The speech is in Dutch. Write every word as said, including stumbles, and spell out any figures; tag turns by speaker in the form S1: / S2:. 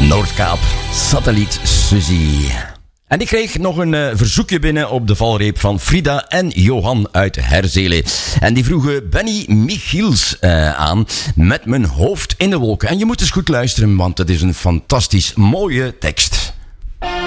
S1: Noordkaap, Satelliet Suzy. En ik kreeg nog een uh, verzoekje binnen op de valreep van Frida en Johan uit Herzele. En die vroegen Benny Michiels uh, aan met Mijn hoofd in de wolken. En je moet eens goed luisteren, want het is een fantastisch mooie tekst.